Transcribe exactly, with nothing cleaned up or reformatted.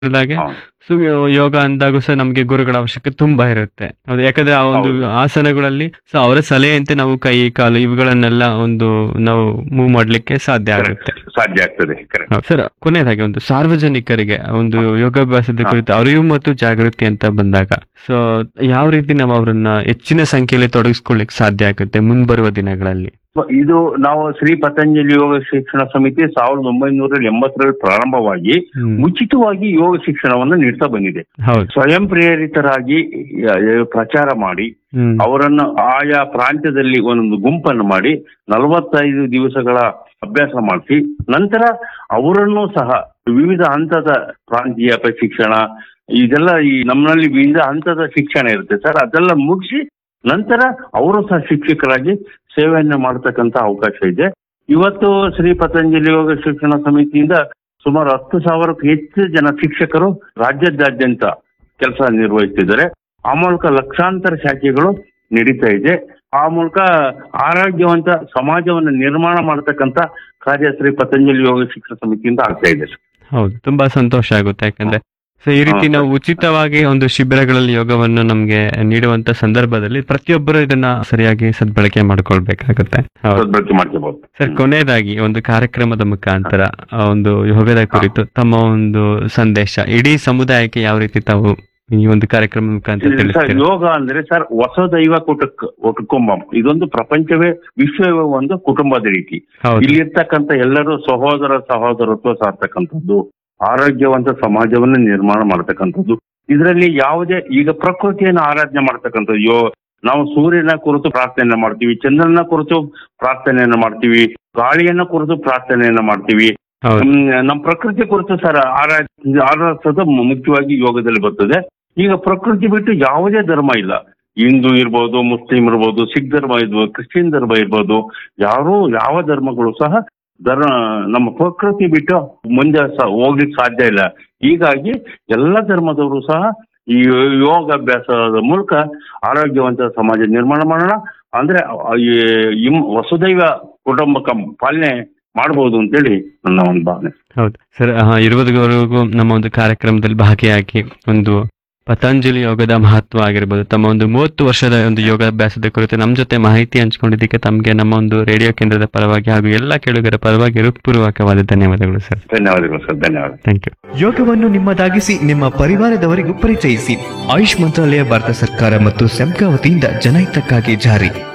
ಹಾಗೆ ಹಾ. ಸೊ ಯೋಗ ಅಂದಾಗೂ ಸಹ ನಮ್ಗೆ ಗುರುಗಳ ಅವಶ್ಯಕತೆ ತುಂಬಾ ಇರುತ್ತೆ. ಹೌದು, ಯಾಕಂದ್ರೆ ಆ ಒಂದು ಹೌದು. ಆಸನಗಳಲ್ಲಿ ಸೊ ಅವರ ಸಲಹೆಯಂತೆ ನಾವು ಕೈ ಕಾಲು ಇವುಗಳನ್ನೆಲ್ಲ ಒಂದು ನಾವು ಮೂವ್ ಮಾಡ್ಲಿಕ್ಕೆ ಸಾಧ್ಯ ಆಗುತ್ತೆ. Correct. ಸಾಧ್ಯ ಆಗ್ತದೆ. ಕರೆಕ್ಟ್. ಹೌದು. ಸರ್, ಕೊನೆಯದಾಗಿ ಒಂದು ಸಾರ್ವಜನಿಕರಿಗೆ ಒಂದು ಯೋಗಾಭ್ಯಾಸದ ಹಾ. ಕುರಿತು ಅರಿವು ಮತ್ತು ಜಾಗೃತಿ ಅಂತ ಬಂದಾಗ ಸೊ ಯಾವ ರೀತಿ ನಾವು ಅವರನ್ನ ಹೆಚ್ಚಿನ ಸಂಖ್ಯೆಯಲ್ಲಿ ತೊಡಗಿಸ್ಕೊಳ್ಳಿಕ್ ಸಾಧ್ಯ ಆಗುತ್ತೆ ಮುಂಬರುವ ದಿನಗಳಲ್ಲಿ? ಇದು ನಾವು ಶ್ರೀ ಪತಂಜಲಿ ಯೋಗ ಶಿಕ್ಷಣ ಸಮಿತಿ ಸಾವಿರದ ಒಂಬೈನೂರ ಎಂಬತ್ತರಲ್ಲಿ ಪ್ರಾರಂಭವಾಗಿ ಹ್ಮ್. ಉಚಿತವಾಗಿ ಯೋಗ ಶಿಕ್ಷಣವನ್ನು ನೀಡ್ತಾ ಬಂದಿದೆ. ಹೌದು. ಸ್ವಯಂ ಪ್ರೇರಿತರಾಗಿ ಆ, ಪ್ರಚಾರ ಮಾಡಿ ಹ್ಮ್. ಅವರನ್ನು ಆಯಾ ಪ್ರಾಂತ್ಯದಲ್ಲಿ ಒಂದೊಂದು ಗುಂಪನ್ನು ಮಾಡಿ ನಲವತ್ತೈದು ದಿವಸಗಳ ಅಭ್ಯಾಸ ಮಾಡಿಸಿ ನಂತರ ಅವರನ್ನು ಸಹ ವಿವಿಧ ಹಂತದ ಪ್ರಾಂತೀಯ ಪ್ರಶಿಕ್ಷಣ ಇದೆಲ್ಲ ಈ ನಮ್ಮಲ್ಲಿ ವಿವಿಧ ಹಂತದ ಶಿಕ್ಷಣ ಇರುತ್ತೆ ಸರ್, ಅದೆಲ್ಲ ಮುಗಿಸಿ ನಂತರ ಅವರು ಸಹ ಶಿಕ್ಷಕರಾಗಿ ಸೇವೆಯನ್ನು ಮಾಡತಕ್ಕಂತ ಅವಕಾಶ ಇದೆ. ಇವತ್ತು ಶ್ರೀ ಪತಂಜಲಿ ಯೋಗ ಶಿಕ್ಷಣ ಸಮಿತಿಯಿಂದ ಸುಮಾರು ಹತ್ತು ಸಾವಿರಕ್ಕೂ ಹೆಚ್ಚು ಜನ ಶಿಕ್ಷಕರು ರಾಜ್ಯದಾದ್ಯಂತ ಕೆಲಸ ನಿರ್ವಹಿಸ್ತಿದ್ದಾರೆ. ಆ ಮೂಲಕ ಲಕ್ಷಾಂತರ ಶಾಖೆಗಳು ನಡೀತಾ ಇದೆ. ಆ ಮೂಲಕ ಆರೋಗ್ಯವಂತ ಸಮಾಜವನ್ನು ನಿರ್ಮಾಣ ಮಾಡತಕ್ಕಂತ ಕಾರ್ಯ ಶ್ರೀ ಪತಂಜಲಿ ಯೋಗ ಶಿಕ್ಷಣ ಸಮಿತಿಯಿಂದ ಆಗ್ತಾ ಇದೆ. ಹೌದು, ತುಂಬಾ ಸಂತೋಷ ಆಗುತ್ತೆ. ಯಾಕಂದ್ರೆ ಸೊ ಈ ರೀತಿ ಹಾ. ನಾವು ಉಚಿತವಾಗಿ ಒಂದು ಶಿಬಿರಗಳಲ್ಲಿ ಯೋಗವನ್ನು ನಮ್ಗೆ ನೀಡುವಂತ ಸಂದರ್ಭದಲ್ಲಿ ಪ್ರತಿಯೊಬ್ಬರು ಇದನ್ನ ಸರಿಯಾಗಿ ಸದ್ಬಳಕೆ ಮಾಡ್ಕೊಳ್ಬೇಕಾಗುತ್ತೆ. ಹೌದು ಸದ್ಬಳಕೆ ಮಾಡ್ಕೋಬಹುದು. ಸರ್, ಕೊನೆಯದಾಗಿ ಒಂದು ಕಾರ್ಯಕ್ರಮದ ಮುಖಾಂತರ ಆ ಒಂದು ಯೋಗದ ಕುರಿತು ತಮ್ಮ ಒಂದು ಸಂದೇಶ ಇಡೀ ಸಮುದಾಯಕ್ಕೆ ಯಾವ ರೀತಿ ತಾವು ಈ ಒಂದು ಕಾರ್ಯಕ್ರಮದ ಮುಖಾಂತರ ಸರ್, ತಿಳಿಸ್ತೀರಾ? ಯೋಗ ಅಂದ್ರೆ ಸರ್ ಹೊಸ ದೈವ ಕುಟುಕ್ ಕುಟುಂಬ, ಇದೊಂದು ಪ್ರಪಂಚವೇ ವಿಶ್ವವೇ ಒಂದು ಕುಟುಂಬದ ರೀತಿ. ಹೌದು. ಇಲ್ಲಿರ್ತಕ್ಕಂಥ ಎಲ್ಲರೂ ಸಹೋದರ ಸಹೋದರತ್ವ ಸಾರ್ತಕ್ಕಂಥದ್ದು, ಆರೋಗ್ಯವಂತ ಸಮಾಜವನ್ನು ನಿರ್ಮಾಣ ಮಾಡತಕ್ಕಂಥದ್ದು. ಇದರಲ್ಲಿ ಯಾವುದೇ ಈಗ ಪ್ರಕೃತಿಯನ್ನು ಆರಾಧನೆ ಮಾಡ್ತಕ್ಕಂಥದ್ದು. ಯೋ ನಾವು ಸೂರ್ಯನ ಕುರಿತು ಪ್ರಾರ್ಥನೆಯನ್ನ ಮಾಡ್ತೀವಿ, ಚಂದ್ರನ ಕುರಿತು ಪ್ರಾರ್ಥನೆಯನ್ನ ಮಾಡ್ತೀವಿ, ಗಾಳಿಯನ್ನ ಕುರಿತು ಪ್ರಾರ್ಥನೆಯನ್ನ ಮಾಡ್ತೀವಿ. ಹೌದು. ಹ್ಮ್, ನಮ್ಮ ಪ್ರಕೃತಿ ಕುರಿತು ಸರ್ ಆರಾ ಆರಾಧಿಸೋದು ಮುಖ್ಯವಾಗಿ ಯೋಗದಲ್ಲಿ ಬರ್ತದೆ. ಈಗ ಪ್ರಕೃತಿ ಬಿಟ್ಟು ಯಾವುದೇ ಧರ್ಮ ಇಲ್ಲ. ಹಿಂದೂ ಇರ್ಬೋದು, ಮುಸ್ಲಿಂ ಇರ್ಬೋದು, ಸಿಖ್ ಧರ್ಮ ಇರ್ಬೋದು, ಕ್ರಿಶ್ಚಿಯನ್ ಧರ್ಮ ಇರ್ಬೋದು, ಯಾರು ಯಾವ ಧರ್ಮಗಳು ಸಹ ಧರ್ಮ ನಮ್ಮ ಪ್ರಕೃತಿ ಬಿಟ್ಟು ಮುಂದೆ ಸಹ ಹೋಗ್ಲಿಕ್ಕೆ ಸಾಧ್ಯ ಇಲ್ಲ. ಹೀಗಾಗಿ ಎಲ್ಲ ಧರ್ಮದವರು ಸಹ ಈ ಯೋಗಾಭ್ಯಾಸದ ಮೂಲಕ ಆರೋಗ್ಯವಂತ ಸಮಾಜ ನಿರ್ಮಾಣ ಮಾಡೋಣ. ಅಂದ್ರೆ ಈ ಇಮ್- ವಸುದೈವ ಕುಟುಂಬಕ ಪಾಲನೆ ಮಾಡಬಹುದು ಅಂತೇಳಿ ನನ್ನ ಒಂದು ಭಾವನೆ. ಹೌದು ಸರ್, ಇರುವುದವರೆಗೂ ನಮ್ಮ ಒಂದು ಕಾರ್ಯಕ್ರಮದಲ್ಲಿ ಭಾಗಿಯಾಗಿ ಒಂದು ಪತಂಜಲಿ ಯೋಗದ ಮಹತ್ವ ಆಗಿರ್ಬೋದು, ತಮ್ಮ ಒಂದು ಮೂವತ್ತು ವರ್ಷದ ಒಂದು ಯೋಗಾಭ್ಯಾಸದ ಕುರಿತು ನಮ್ಮ ಜೊತೆ ಮಾಹಿತಿ ಹಂಚಿಕೊಂಡಿದ್ದಕ್ಕೆ ತಮಗೆ ನಮ್ಮ ಒಂದು ರೇಡಿಯೋ ಕೇಂದ್ರದ ಪರವಾಗಿ ಹಾಗೂ ಎಲ್ಲ ಕೇಳುಗರ ಪರವಾಗಿ ಹೃತ್ಪೂರ್ವಕವಾದ ಧನ್ಯವಾದಗಳು ಸರ್. ಧನ್ಯವಾದಗಳು ಸರ್, ಧನ್ಯವಾದ. Thank you. ಯೋಗವನ್ನು ನಿಮ್ಮದಾಗಿಸಿ ನಿಮ್ಮ ಪರಿವಾರದವರಿಗೂ ಪರಿಚಯಿಸಿ. ಆಯುಷ್ ಮಂತ್ರಾಲಯ ಭಾರತ ಸರ್ಕಾರ ಮತ್ತು ಸೆಮ್ಕಾ ವತಿಯಿಂದ ಜನಹಿತಕ್ಕಾಗಿ ಜಾರಿ.